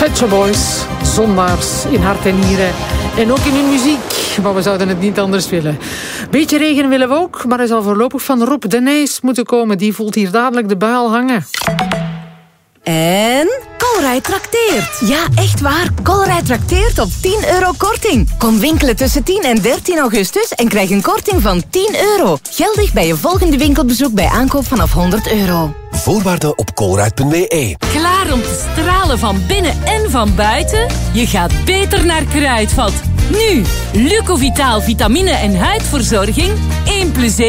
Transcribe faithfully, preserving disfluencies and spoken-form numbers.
Pet Shop Boys, zondaars in hart en nieren. En ook in hun muziek, maar we zouden het niet anders willen. Beetje regen willen we ook, maar hij zal voorlopig van Rob de Nijs moeten komen. Die voelt hier dadelijk de bui al hangen. En Colruyt trakteert. Ja, echt waar. Colruyt trakteert op tien euro korting. Kom winkelen tussen tien en dertien augustus en krijg een korting van tien euro. Geldig bij je volgende winkelbezoek bij aankoop vanaf honderd euro. Voorwaarden op colruyt punt b e. Klaar om te stralen van binnen en van buiten? Je gaat beter naar Kruidvat. Nu, Lucovitaal vitamine en huidverzorging. één plus één